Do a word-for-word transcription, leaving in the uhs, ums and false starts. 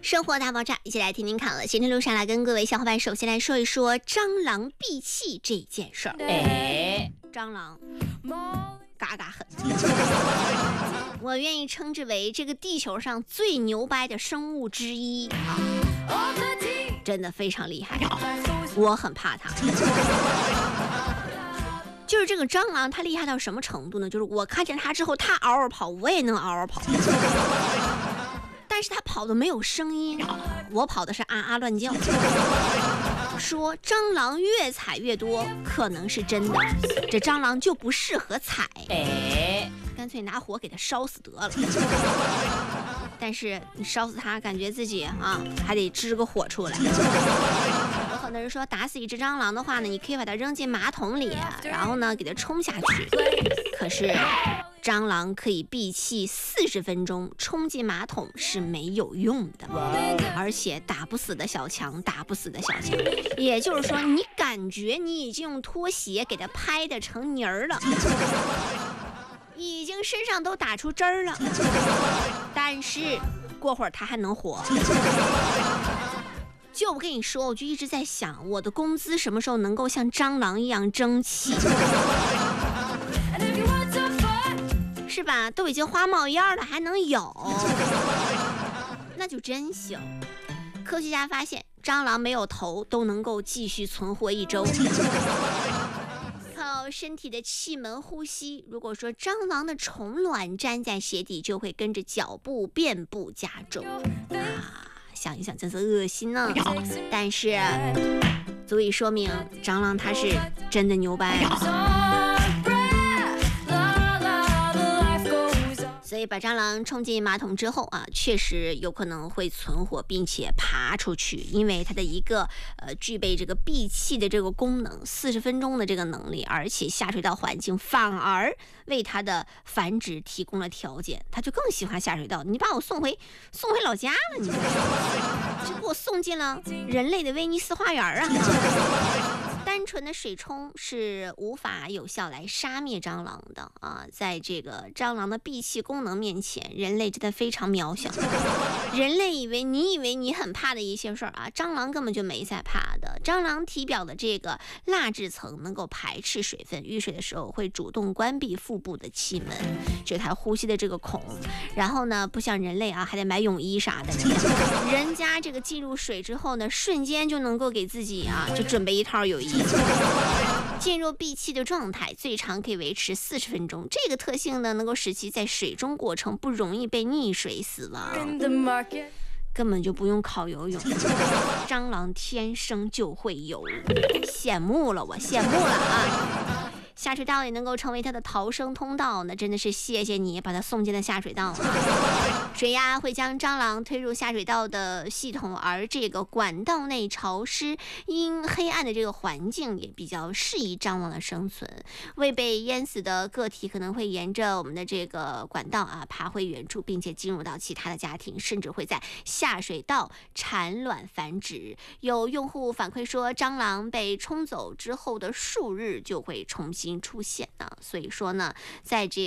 生活大爆炸，一起来听听看了。行程路上来跟各位小伙伴，首先来说一说蟑螂闭气这件事儿。哎，蟑螂嘎嘎狠，我愿意称之为这个地球上最牛掰的生物之一啊，真的非常厉害，我很怕它。就是这个蟑螂，它厉害到什么程度呢？就是我看见它之后，它嗷嗷跑，我也能嗷嗷跑。但是它跑的没有声音，我跑的是啊啊乱叫。说蟑螂越踩越多，可能是真的。这蟑螂就不适合踩，哎，干脆拿火给它烧死得了。但是你烧死它，感觉自己啊还得支个火出来。有很多人说，打死一只蟑螂的话呢，你可以把它扔进马桶里，然后呢给它冲下去。可是蟑螂可以闭气四十分钟，冲进马桶是没有用的，而且打不死的小强，打不死的小强。也就是说，你感觉你已经用拖鞋给它拍的成泥儿了，已经身上都打出汁儿了，但是过会儿它还能活。就我跟你说，我就一直在想，我的工资什么时候能够像蟑螂一样争气，是吧？都已经花冒烟了，还能有，那就真行。科学家发现，蟑螂没有头都能够继续存活一周，靠身体的气门呼吸。如果说蟑螂的虫卵粘在鞋底，就会跟着脚步遍布加重啊！想一想真是恶心呢、啊，但是足以说明蟑螂它是真的牛掰。所以把蟑螂冲进马桶之后啊，确实有可能会存活并且爬出去，因为它的一个呃具备这个闭气的这个功能，四十分钟的这个能力，而且下水道环境反而为它的繁殖提供了条件，它就更喜欢下水道。你把我送回送回老家了，你就给我送进了人类的威尼斯花园啊！单纯的水冲是无法有效来杀灭蟑螂的啊！在这个蟑螂的闭气功能面前，人类真的非常渺小。人类以为你以为你很怕的一些事儿啊，蟑螂根本就没在怕的。蟑螂体表的这个蜡质层能够排斥水分，遇水的时候会主动关闭腹部的气门，这是它呼吸的这个孔。然后呢，不像人类啊，还得买泳衣啥的，人家这个进入水之后呢，瞬间就能够给自己啊，就准备一套泳衣。进入闭气的状态，最长可以维持四十分钟。这个特性呢，能够使其在水中过程不容易被溺水死亡，根本就不用考游泳。蟑螂天生就会游，羡慕了我，羡慕了啊！下水道也能够成为它的逃生通道，那真的是谢谢你把它送进了下水道啊！水压会将蟑螂推入下水道的系统，而这个管道内潮湿、阴黑暗的这个环境也比较适宜蟑螂的生存。未被淹死的个体可能会沿着我们的这个管道啊爬回原处，并且进入到其他的家庭，甚至会在下水道产卵繁殖。有用户反馈说，蟑螂被冲走之后的数日就会重新出现啊，所以说呢，在这